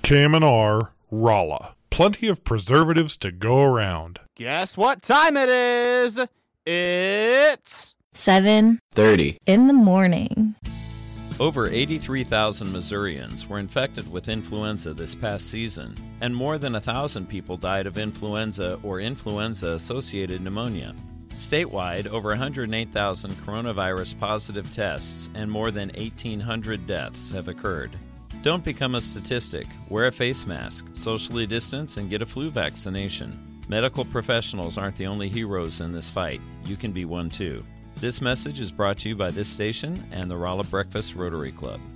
Kam&R, Rolla. Plenty of preservatives to go around. Guess what time it is? It's 7:30 in the morning. Over 83,000 Missourians were infected with influenza this past season, and more than 1,000 people died of influenza or influenza-associated pneumonia. Statewide, over 108,000 coronavirus-positive tests and more than 1,800 deaths have occurred. Don't become a statistic. Wear a face mask, socially distance, and get a flu vaccination. Medical professionals aren't the only heroes in this fight. You can be one too. This message is brought to you by this station and the Rolla Breakfast Rotary Club.